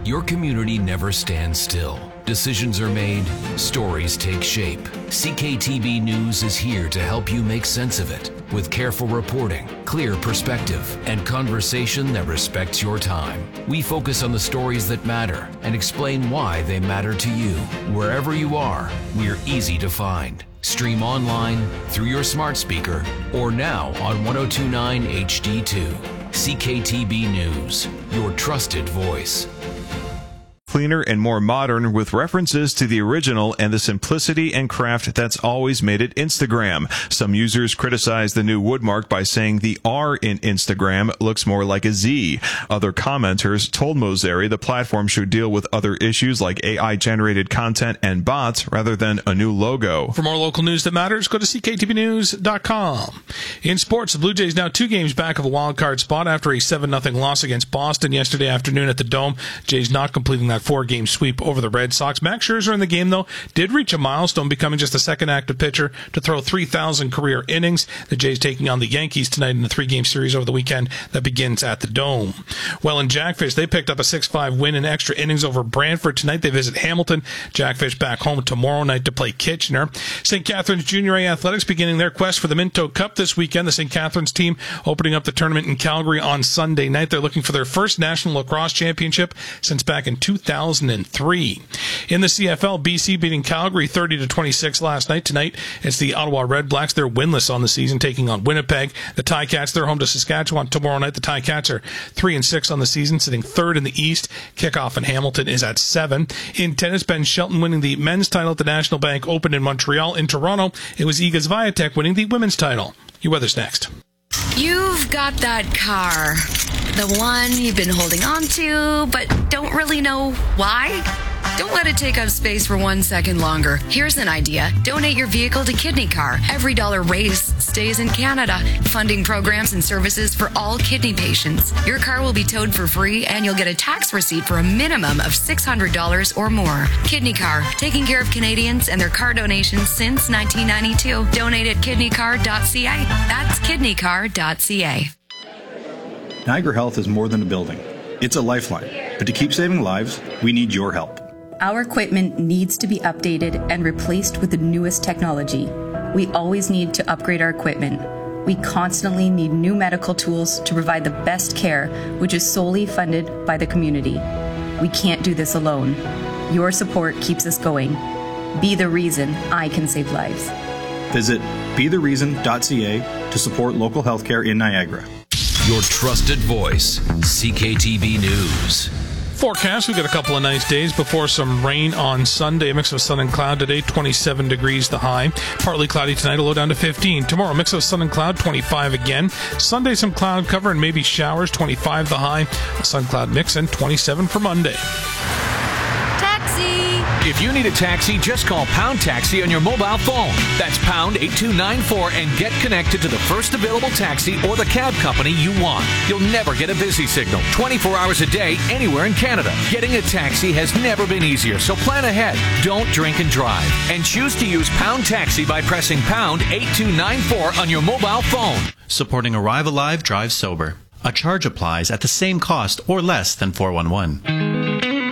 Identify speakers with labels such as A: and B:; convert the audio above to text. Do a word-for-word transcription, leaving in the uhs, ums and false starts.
A: Your community never stands still. Decisions are made, stories take shape. C K T B News is here to help you make sense of it with careful reporting, clear perspective, and conversation that respects your time. We focus on the stories that matter and explain why they matter to you. Wherever you are, we're easy to find. Stream online, through your smart speaker, or now on ten twenty-nine H D two. C K T B News, your trusted voice.
B: Cleaner and more modern with references to the original and the simplicity and craft that's always made it Instagram. Some users criticize the new Woodmark by saying the R in Instagram looks more like a Z. Other commenters told Mosseri the platform should deal with other issues like A I-generated content and bots rather than a new logo.
C: For more local news that matters, go to C K T B news dot com. In sports, the Blue Jays now two games back of a wild card spot after a seven nothing loss against Boston yesterday afternoon at the Dome. Jays not completing that four-game sweep over the Red Sox. Max Scherzer in the game, though, did reach a milestone, becoming just the second active pitcher to throw three thousand career innings. The Jays taking on the Yankees tonight in the three-game series over the weekend that begins at the Dome. Well, in Jackfish, they picked up a six five win in extra innings over Brantford. Tonight they visit Hamilton. Jackfish back home tomorrow night to play Kitchener. Saint Catharines Junior A Athletics beginning their quest for the Minto Cup this weekend. The Saint Catharines team opening up the tournament in Calgary on Sunday night. They're looking for their first National Lacrosse Championship since back in two thousand three. In the C F L, B C beating Calgary thirty to twenty-six last night. Tonight, it's the Ottawa Red Blacks. They're winless on the season, taking on Winnipeg. The Ticats, they're home to Saskatchewan tomorrow night. The Ticats are three and six on the season, sitting third in the East. Kickoff in Hamilton is at seven. In tennis, Ben Shelton winning the men's title at the National Bank Open in Montreal. In Toronto, it was Iga Swiatek winning the women's title. Your weather's next.
D: You've got that car. The one you've been holding on to, but don't really know why? Don't let it take up space for one second longer. Here's an idea. Donate your vehicle to Kidney Car. Every dollar raised stays in Canada, funding programs and services for all kidney patients. Your car will be towed for free, and you'll get a tax receipt for a minimum of six hundred dollars or more. Kidney Car, taking care of Canadians and their car donations since nineteen ninety-two. Donate at kidney car dot c a. That's kidney car dot c a.
E: Niagara Health is more than a building. It's a lifeline. But to keep saving lives, we need your help.
F: Our equipment needs to be updated and replaced with the newest technology. We always need to upgrade our equipment. We constantly need new medical tools to provide the best care, which is solely funded by the community. We can't do this alone. Your support keeps us going. Be the reason I can save lives.
E: Visit be the reason dot c a to support local healthcare in Niagara.
A: Your trusted voice, C K T B News.
C: Forecast, we've got a couple of nice days before some rain on Sunday. A mix of sun and cloud today, twenty-seven degrees the high. Partly cloudy tonight, a low down to fifteen. Tomorrow, mix of sun and cloud, twenty-five again. Sunday, some cloud cover and maybe showers, twenty-five the high. A sun cloud mix and twenty-seven for Monday.
G: If you need a taxi, just call Pound Taxi on your mobile phone. That's pound eight two nine four and get connected to the first available taxi or the cab company you want. You'll never get a busy signal twenty-four hours a day anywhere in Canada. Getting a taxi has never been easier, so plan ahead. Don't drink and drive. And choose to use Pound Taxi by pressing pound eight two nine four on your mobile phone.
H: Supporting Arrive Alive, Drive Sober. A charge applies at the same cost or less than four one one.